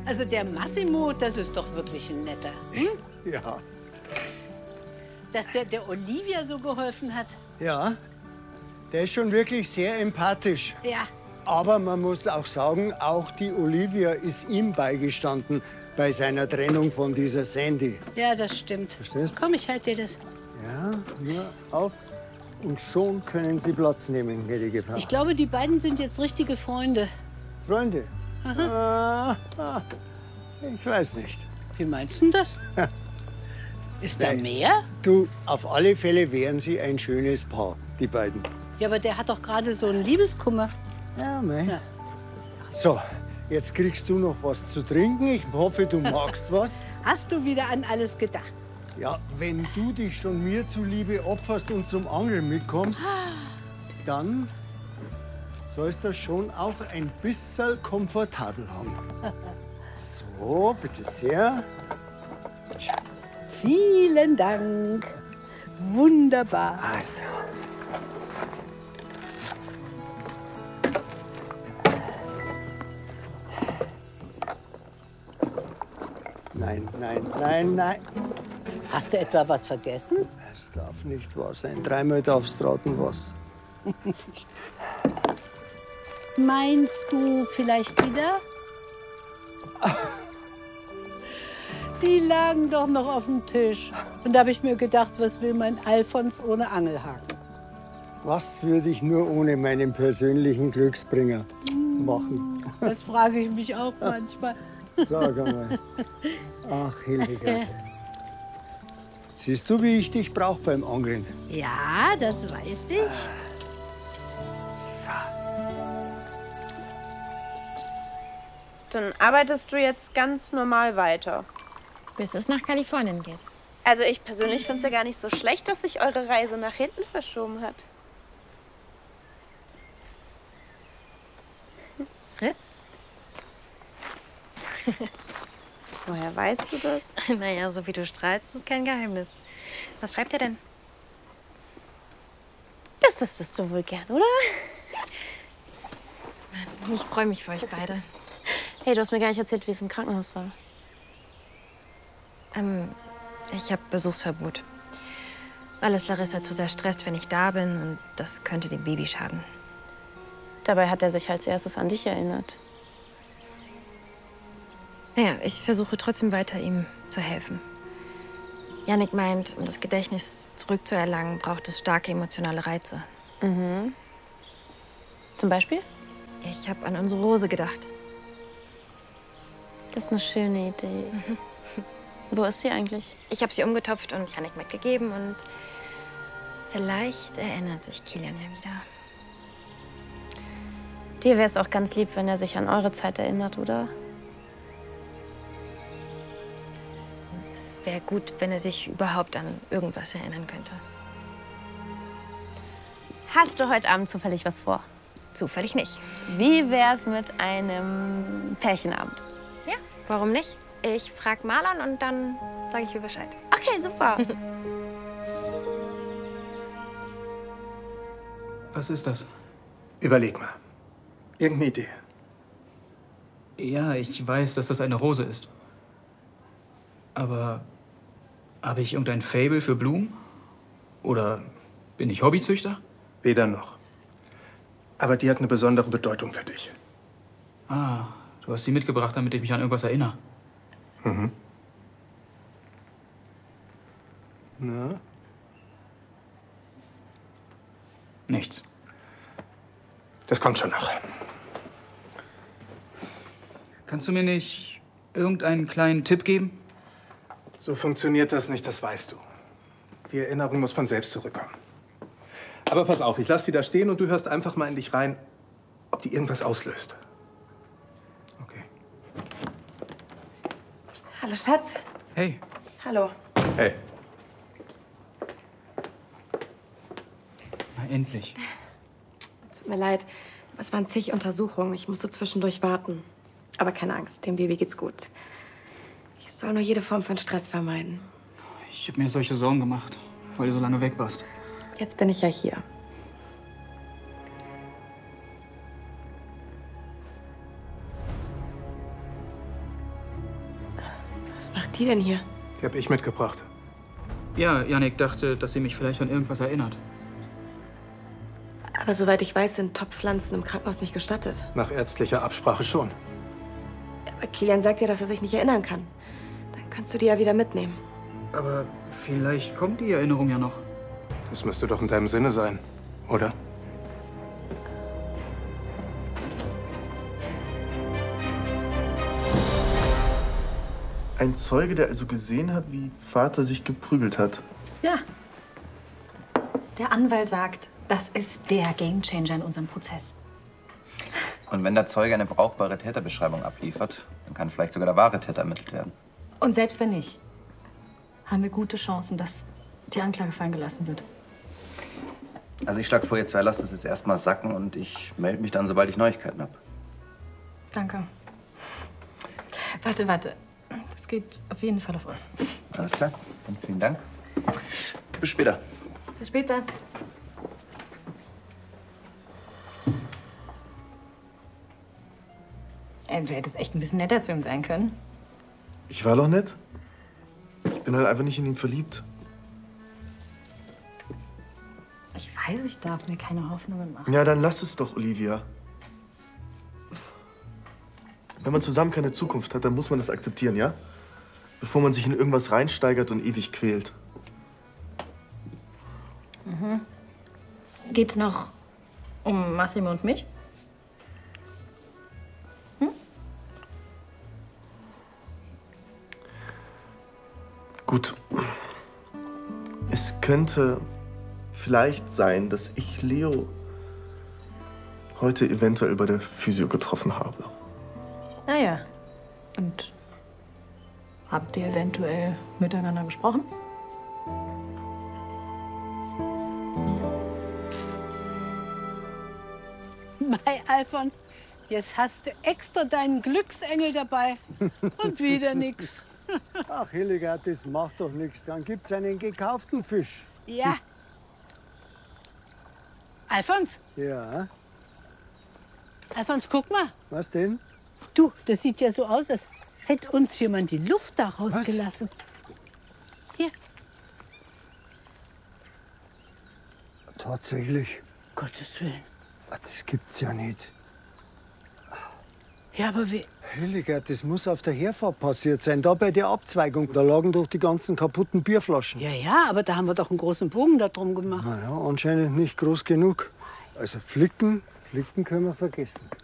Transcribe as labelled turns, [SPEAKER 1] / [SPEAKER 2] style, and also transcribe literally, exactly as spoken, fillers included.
[SPEAKER 1] Also der Massimo, das ist doch wirklich ein netter. Hm?
[SPEAKER 2] Ja.
[SPEAKER 1] Dass der der Olivia so geholfen hat.
[SPEAKER 2] Ja, der ist schon wirklich sehr empathisch.
[SPEAKER 1] Ja.
[SPEAKER 2] Aber man muss auch sagen, auch die Olivia ist ihm beigestanden bei seiner Trennung von dieser Sandy.
[SPEAKER 1] Ja, das stimmt.
[SPEAKER 2] Verstehst?
[SPEAKER 1] Komm, ich halte dir das.
[SPEAKER 2] Ja, nur auf. Und schon können Sie Platz nehmen, gnädige Frau.
[SPEAKER 1] Ich glaube, die beiden sind jetzt richtige Freunde.
[SPEAKER 2] Freunde?
[SPEAKER 1] Aha.
[SPEAKER 2] Ah, ah, ich weiß nicht.
[SPEAKER 1] Wie meinst du das? Ist da mehr?
[SPEAKER 2] Du, auf alle Fälle wären sie ein schönes Paar, die beiden.
[SPEAKER 1] Ja, aber der hat doch gerade so einen Liebeskummer.
[SPEAKER 2] Ja, mei.
[SPEAKER 1] Ja.
[SPEAKER 2] So, jetzt kriegst du noch was zu trinken. Ich hoffe, du magst was.
[SPEAKER 1] Hast du wieder an alles gedacht?
[SPEAKER 2] Ja, wenn du dich schon mir zuliebe opferst und zum Angeln mitkommst, dann sollst du schon auch ein bisschen komfortabel haben. So, bitte sehr.
[SPEAKER 1] Vielen Dank. Wunderbar.
[SPEAKER 2] Also. Nein, nein, nein, nein.
[SPEAKER 1] Hast du etwa was vergessen?
[SPEAKER 2] Es darf nicht wahr sein. Dreimal darfst du raten, was.
[SPEAKER 1] Meinst du vielleicht wieder? Die lagen doch noch auf dem Tisch. Und da habe ich mir gedacht, was will mein Alfons ohne Angelhaken?
[SPEAKER 2] Was würde ich nur ohne meinen persönlichen Glücksbringer machen?
[SPEAKER 1] Das frage ich mich auch manchmal.
[SPEAKER 2] Sag einmal. Ach, Hildegard. Siehst du, wie ich dich brauche beim Angeln?
[SPEAKER 1] Ja, das weiß ich.
[SPEAKER 2] So.
[SPEAKER 3] Dann arbeitest du jetzt ganz normal weiter.
[SPEAKER 4] Bis es nach Kalifornien geht.
[SPEAKER 3] Also ich persönlich finde es ja gar nicht so schlecht, dass sich eure Reise nach hinten verschoben hat.
[SPEAKER 4] Fritz?
[SPEAKER 3] Woher weißt du das?
[SPEAKER 4] Naja, so wie du strahlst, ist kein Geheimnis. Was schreibt er denn?
[SPEAKER 3] Das wüsstest du wohl gern, oder?
[SPEAKER 4] Ich freue mich für euch beide.
[SPEAKER 3] Hey, du hast mir gar nicht erzählt, wie es im Krankenhaus war.
[SPEAKER 4] Ähm, ich habe Besuchsverbot. Weil es Larissa zu sehr stresst, wenn ich da bin. Und das könnte dem Baby schaden.
[SPEAKER 3] Dabei hat er sich als erstes an dich erinnert.
[SPEAKER 4] Naja, ich versuche trotzdem weiter, ihm zu helfen. Jannik meint, um das Gedächtnis zurückzuerlangen, braucht es starke emotionale Reize.
[SPEAKER 3] Mhm. Zum Beispiel?
[SPEAKER 4] Ich habe an unsere Rose gedacht.
[SPEAKER 3] Das ist eine schöne Idee. Mhm. Wo ist sie eigentlich?
[SPEAKER 4] Ich habe sie umgetopft und Jannik mitgegeben. Und vielleicht erinnert sich Kilian ja wieder.
[SPEAKER 3] Dir wäre es auch ganz lieb, wenn er sich an eure Zeit erinnert, oder?
[SPEAKER 4] Es wäre gut, wenn er sich überhaupt an irgendwas erinnern könnte.
[SPEAKER 3] Hast du heute Abend zufällig was vor?
[SPEAKER 4] Zufällig nicht.
[SPEAKER 3] Wie wär's mit einem Pärchenabend?
[SPEAKER 4] Ja, warum nicht? Ich frag Marlon und dann sage ich ihr Bescheid.
[SPEAKER 3] Okay, super.
[SPEAKER 5] Was ist das?
[SPEAKER 6] Überleg mal. Irgendeine Idee?
[SPEAKER 5] Ja, ich weiß, dass das eine Rose ist. Aber habe ich irgendein Faible für Blumen? Oder bin ich Hobbyzüchter?
[SPEAKER 6] Weder noch. Aber die hat eine besondere Bedeutung für dich.
[SPEAKER 5] Ah, du hast sie mitgebracht, damit ich mich an irgendwas erinnere.
[SPEAKER 6] Mhm. Na?
[SPEAKER 5] Nichts.
[SPEAKER 6] Das kommt schon noch.
[SPEAKER 5] Kannst du mir nicht irgendeinen kleinen Tipp geben?
[SPEAKER 6] So funktioniert das nicht, das weißt du. Die Erinnerung muss von selbst zurückkommen. Aber pass auf, ich lass die da stehen und du hörst einfach mal in dich rein, ob die irgendwas auslöst.
[SPEAKER 5] Okay.
[SPEAKER 3] Hallo, Schatz.
[SPEAKER 5] Hey.
[SPEAKER 3] Hallo.
[SPEAKER 6] Hey.
[SPEAKER 5] Na, endlich.
[SPEAKER 7] Tut mir leid, es waren zig Untersuchungen. Ich musste zwischendurch warten. Aber keine Angst, dem Baby geht's gut. Ich soll nur jede Form von Stress vermeiden.
[SPEAKER 5] Ich habe mir solche Sorgen gemacht, weil du so lange weg warst.
[SPEAKER 7] Jetzt bin ich ja hier. Was macht die denn hier?
[SPEAKER 6] Die habe ich mitgebracht.
[SPEAKER 5] Ja, Jannik dachte, dass sie mich vielleicht an irgendwas erinnert.
[SPEAKER 7] Aber soweit ich weiß, sind Topfpflanzen im Krankenhaus nicht gestattet.
[SPEAKER 6] Nach ärztlicher Absprache schon.
[SPEAKER 7] Aber Kilian sagt ja, dass er sich nicht erinnern kann. Dann kannst du die ja wieder mitnehmen.
[SPEAKER 5] Aber vielleicht kommt die Erinnerung ja noch.
[SPEAKER 6] Das müsste doch in deinem Sinne sein, oder?
[SPEAKER 8] Ein Zeuge, der also gesehen hat, wie Vater sich geprügelt hat.
[SPEAKER 9] Ja. Der Anwalt sagt, das ist der Gamechanger in unserem Prozess.
[SPEAKER 10] Und wenn der Zeuge eine brauchbare Täterbeschreibung abliefert, dann kann vielleicht sogar der wahre Täter ermittelt werden.
[SPEAKER 9] Und selbst wenn nicht, haben wir gute Chancen, dass die Anklage fallen gelassen wird.
[SPEAKER 10] Also ich schlage vor, ihr zwei lasst es jetzt erstmal sacken und ich melde mich dann, sobald ich Neuigkeiten habe.
[SPEAKER 9] Danke. Warte, warte. Das geht auf jeden Fall auf uns.
[SPEAKER 10] Alles klar. Dann vielen Dank. Bis später.
[SPEAKER 9] Bis später. Ey, du hättest echt ein bisschen netter zu ihm sein können.
[SPEAKER 8] Ich war doch nett. Ich bin halt einfach nicht in ihn verliebt.
[SPEAKER 9] Ich weiß, ich darf mir keine Hoffnungen machen.
[SPEAKER 8] Ja, dann lass es doch, Olivia. Wenn man zusammen keine Zukunft hat, dann muss man das akzeptieren, ja? Bevor man sich in irgendwas reinsteigert und ewig quält.
[SPEAKER 9] Mhm. Geht's noch um Massimo und mich? Hm?
[SPEAKER 8] Gut. Es könnte vielleicht sein, dass ich Leo heute eventuell bei der Physio getroffen habe.
[SPEAKER 9] Naja. Und habt ihr eventuell miteinander gesprochen?
[SPEAKER 1] Mei, Alfons, jetzt hast du extra deinen Glücksengel dabei und wieder nix.
[SPEAKER 2] Ach, Hildegard, das macht doch nichts. Dann gibt's einen gekauften Fisch.
[SPEAKER 1] Ja. Alfons,
[SPEAKER 2] Ja,
[SPEAKER 1] Alfons, guck mal.
[SPEAKER 2] was denn?
[SPEAKER 1] Du, das sieht ja so aus, als hätte uns jemand die Luft da rausgelassen. Hier,
[SPEAKER 2] Tatsächlich?
[SPEAKER 1] Gottes Willen.
[SPEAKER 2] Ah, das gibt's ja nicht.
[SPEAKER 1] Ja, aber wie?
[SPEAKER 2] Hildegard, das muss auf der Herfahrt passiert sein. Da bei der Abzweigung. Da lagen doch die ganzen kaputten Bierflaschen.
[SPEAKER 1] Ja, ja, aber da haben wir doch einen großen Bogen da drum gemacht.
[SPEAKER 2] Na ja, anscheinend nicht groß genug. Also Flicken, Flicken können wir vergessen.